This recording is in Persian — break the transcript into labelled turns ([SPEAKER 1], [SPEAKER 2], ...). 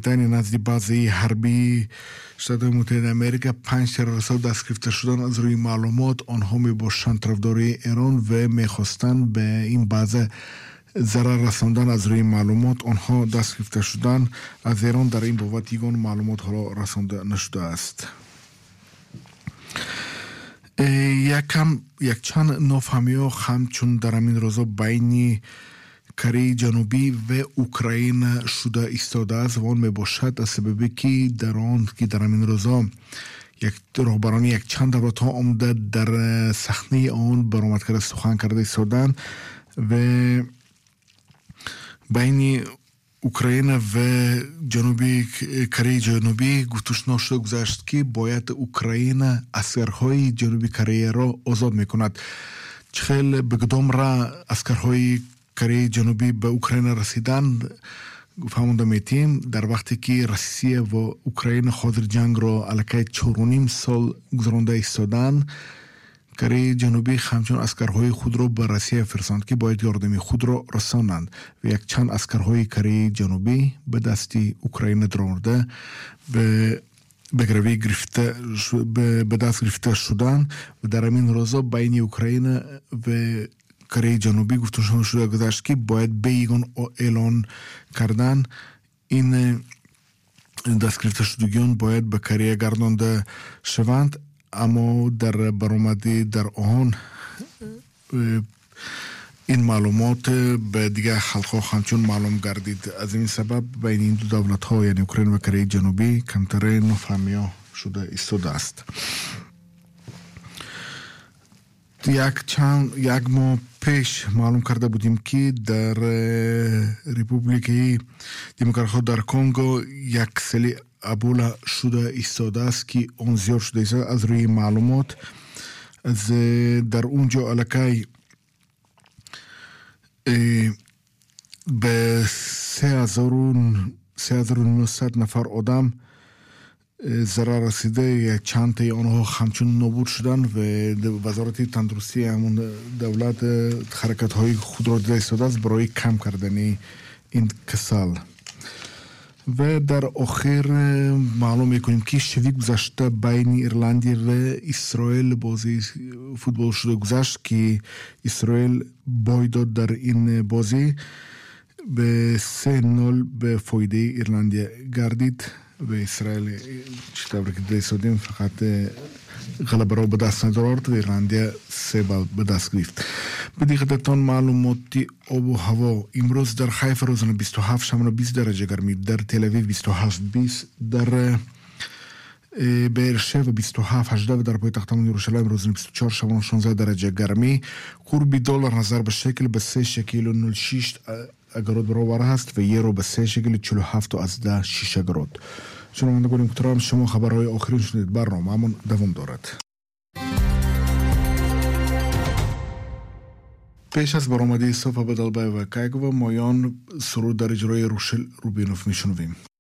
[SPEAKER 1] بريطانيا نزد بازی حربی شتات متحده امریکا 5 ترورست دست گرفته شدن. از روی معلومات آنها میباشند طرفداری ایران و میخواستند به این بازه ضرر رساندن. از روی معلومات آنها دست گرفته شدن. از ایران در این بابت یگان معلومات حالا رسانده نشده است. یک چند نافهمی ها همچون در این روزا بین کره جنوبی و اوکراین شده ایستاده است و آن میباشد از سببی که در این روزا رهبران یک چند دولت ها آمده در صحنه آن برآمد کرده سخن کرده ایستادند و بین اوکراین و کره جنوبی گفتگو شده گذشت که باید اوکراین اسیرهای جنوبی کره را آزاد میکند. چخیل به کدام را اسیرهای کره جنوبی به اوکراین رسیدن فهمونده میتیم در وقتی که روسیه و اوکراین حاضر جنگ را علاقه 4.5 سال گذرانده ایستادن. کره جنوبی همچون اسکرهای خود را به روسیه فرستاند که باید یاردمی خود را رسانند و یک چند اسکرهای کره جنوبی به دستی اوکراین درآورده به گروی گرفته به دست گرفته شدن و در همین روزا بین اوکراین و کره جنوبی گفتگو شده گذشت که باید به یگان اعلان کردن این دست گرفته شدگان باید به کره گردانده شوند. اما در برآمدی در آن این معلومات به دیگه خلقها همچون معلوم گردید. از این سبب بین این دو دولت ها یعنی اوکراین و کره جنوبی کمتر نافهمی ها شده ایستاده است. یک ماه پیش معلوم کرده بودیم که در ریپوبلیک دموکراتیک در کنگو یک سری ابولا شده ایستاده است که اون زیاد شده ایستاده. از روی معلومات در اونجا علاقه به 3900 نفر آدم ضرر رسیده. یک چند تا آنها همچون نابود شدن و وزارت تندرستی همون دولت حرکت های خود را دیده ایستاده است برای کم کردن این کسل. و در آخر معلوم میکنیم که شوی گذشته بین ایرلندی و اسرائیل بازی فوتبال شده گذشت که اسرائیل بای داد در این بازی به 3-0 به فایده ایرلندی گردید و اسرائیل چطور که دیده ایستادیم فقط غلبه را به دست ندارد و ایرلندی 3 به دست گرفت. به دیگرتان معلوماتی آب و هوا امروز در حیفا روزانه 27 شبانه 20 درجه گرمی، در تل اویو 28-20، در بیرشیو 27-18 و در پایتخت یروشلایم روزانه 24 شبانه 16 درجه گرمی. قربی دلار نظر به شکل به 3 شکل و 06 اگرات برابر است و یورو به 3 شکل 47 و از 6 اگرات. شنوندگان محترم شما خبرهای آخرین شنید. برنامه‌مون دوام دارد. پیش از برآمده صبح به دلبای و کایگو مایان سرود در اجرای روشل روبینوف میشنویم.